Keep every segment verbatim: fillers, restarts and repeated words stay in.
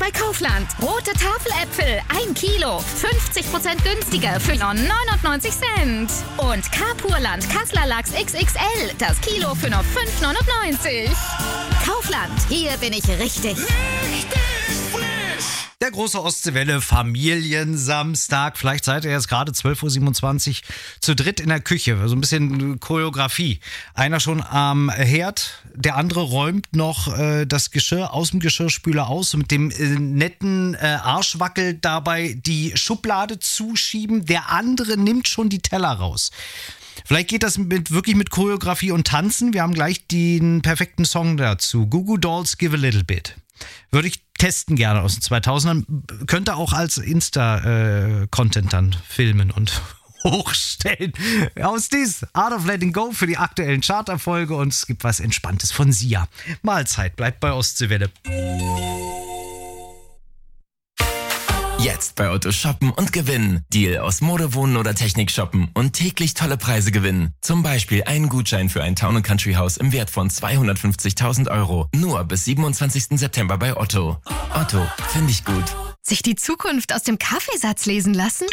bei Kaufland. Rote Tafeläpfel, ein Kilo, fünfzig Prozent günstiger für nur neunundneunzig Cent. Und Carpurland Kassler Lachs X X L, das Kilo für nur fünf neunundneunzig. Kaufland, hier bin ich richtig. Der große Ostseewelle Familiensamstag. Vielleicht seid ihr jetzt gerade zwölf Uhr siebenundzwanzig zu dritt in der Küche. So ein bisschen Choreografie. Einer schon am Herd, der andere räumt noch äh, das Geschirr aus dem Geschirrspüler aus und mit dem äh, netten äh, Arschwackel dabei die Schublade zuschieben. Der andere nimmt schon die Teller raus. Vielleicht geht das mit, wirklich mit Choreografie und Tanzen. Wir haben gleich den perfekten Song dazu. Goo Goo Dolls, Give a Little Bit. Würde ich testen gerne aus den zweitausendern. Könnte auch als Insta-Content dann filmen und hochstellen. Aus dies, Art of Letting Go für die aktuellen Charterfolge und es gibt was Entspanntes von Sia. Mahlzeit, bleibt bei Ostseewelle. Jetzt bei Otto shoppen und gewinnen. Deal aus Mode, Wohnen oder Technik shoppen und täglich tolle Preise gewinnen. Zum Beispiel einen Gutschein für ein Town and Country Haus im Wert von zweihundertfünfzigtausend Euro. Nur bis siebenundzwanzigsten September bei Otto. Otto, finde ich gut. Sich die Zukunft aus dem Kaffeesatz lesen lassen?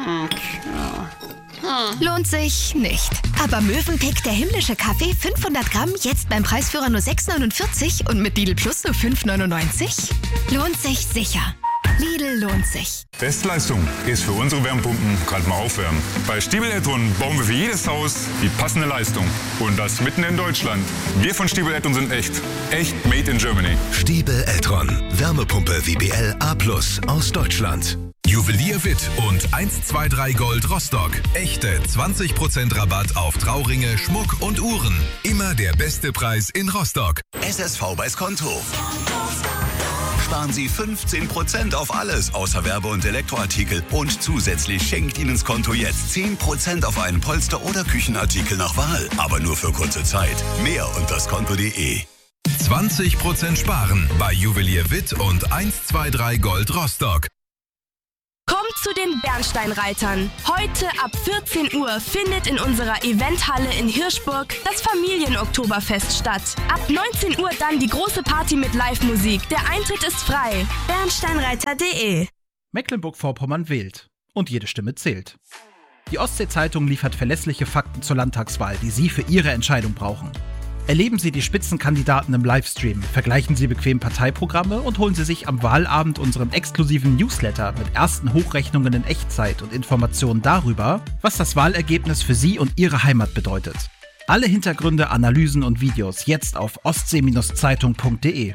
Lohnt sich nicht. Aber Mövenpick, der himmlische Kaffee, fünfhundert Gramm, jetzt beim Preisführer nur sechs neunundvierzig und mit Lidl Plus nur fünf neunundneunzig? Lohnt sich sicher. Lidl lohnt sich. Bestleistung ist für unsere Wärmepumpen gerade mal aufwärmen. Bei Stiebel Eltron bauen wir für jedes Haus die passende Leistung. Und das mitten in Deutschland. Wir von Stiebel Eltron sind echt. Echt made in Germany. Stiebel Eltron. Wärmepumpe W B L A plus aus Deutschland. Juwelier Witt und eins zwei drei Gold Rostock. Echte zwanzig Prozent Rabatt auf Trauringe, Schmuck und Uhren. Immer der beste Preis in Rostock. S S V bei's Konto. Sparen Sie fünfzehn Prozent auf alles außer Werbe- und Elektroartikel. Und zusätzlich schenkt Ihnen das Konto jetzt zehn Prozent auf einen Polster- oder Küchenartikel nach Wahl. Aber nur für kurze Zeit. Mehr unter das Konto punkt de. zwanzig Prozent sparen bei Juwelier Witt und eins zwei drei Gold Rostock. Kommt zu den Bernsteinreitern. Heute ab vierzehn Uhr findet in unserer Eventhalle in Hirschburg das Familienoktoberfest statt. Ab neunzehn Uhr dann die große Party mit Live-Musik. Der Eintritt ist frei. Bernsteinreiter punkt de. Mecklenburg-Vorpommern wählt. Und jede Stimme zählt. Die Ostsee-Zeitung liefert verlässliche Fakten zur Landtagswahl, die Sie für Ihre Entscheidung brauchen. Erleben Sie die Spitzenkandidaten im Livestream, vergleichen Sie bequem Parteiprogramme und holen Sie sich am Wahlabend unseren exklusiven Newsletter mit ersten Hochrechnungen in Echtzeit und Informationen darüber, was das Wahlergebnis für Sie und Ihre Heimat bedeutet. Alle Hintergründe, Analysen und Videos jetzt auf ostsee Zeitung punkt de.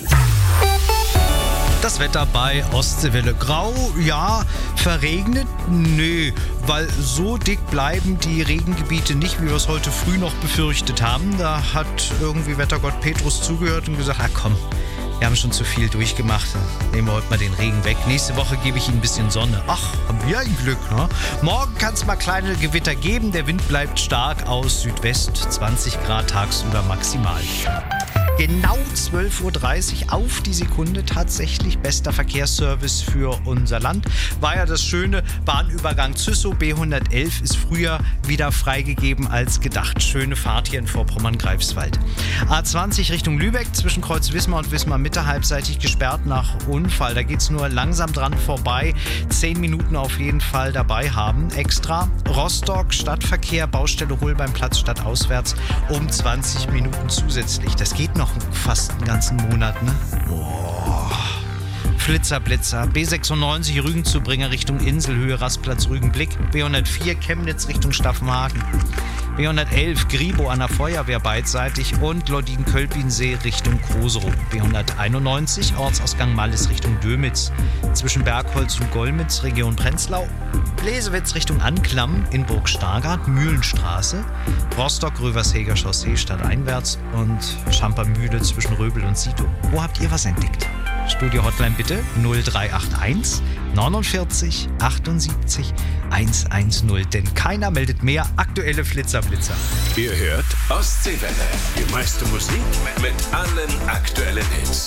Das Wetter bei Ostseewelle. Grau, ja. Verregnet? Nö, weil so dick bleiben die Regengebiete nicht, wie wir es heute früh noch befürchtet haben. Da hat irgendwie Wettergott Petrus zugehört und gesagt, ah komm, wir haben schon zu viel durchgemacht. Nehmen wir heute mal den Regen weg. Nächste Woche gebe ich Ihnen ein bisschen Sonne. Ach, haben wir ein Glück, ne? Morgen kann es mal kleine Gewitter geben. Der Wind bleibt stark aus Südwest. zwanzig Grad tagsüber maximal. Genau zwölf Uhr dreißig auf die Sekunde, tatsächlich bester Verkehrsservice für unser Land. War ja das schöne Bahnübergang Züssow, B hundertelf ist früher wieder freigegeben als gedacht. Schöne Fahrt hier in Vorpommern-Greifswald. A zwanzig Richtung Lübeck, zwischen Kreuz Wismar und Wismar Mitte halbseitig gesperrt nach Unfall. Da geht es nur langsam dran vorbei. Zehn Minuten auf jeden Fall dabei haben. Extra Rostock, Stadtverkehr, Baustelle Holbeimplatz stadtauswärts um zwanzig Minuten zusätzlich. Das geht noch fast einen ganzen Monat, ne? Boah. Flitzer, Blitzer. B sechsundneunzig Rügen-Zubringer Richtung Inselhöhe, Rastplatz Rügenblick. B hundertvier Chemnitz Richtung Staffenhagen. B hundertelf Gribo an der Feuerwehr beidseitig und Lodin-Kölpinsee Richtung Kroserup. B hunderteinundneunzig Ortsausgang Mallis Richtung Dömitz. Zwischen Bergholz und Golmitz Region Prenzlau. Blesewitz Richtung Anklam in Burg Stargard, Mühlenstraße. Rostock-Röversheger Chaussee stadteinwärts und Schampermühle zwischen Röbel und Sito. Wo habt ihr was entdeckt? Studio Hotline bitte null drei acht eins neunundvierzig achtundsiebzig hundertzehn, denn keiner meldet mehr aktuelle Flitzerblitzer. Ihr hört Ostseewelle. Die meiste Musik mit allen aktuellen Hits.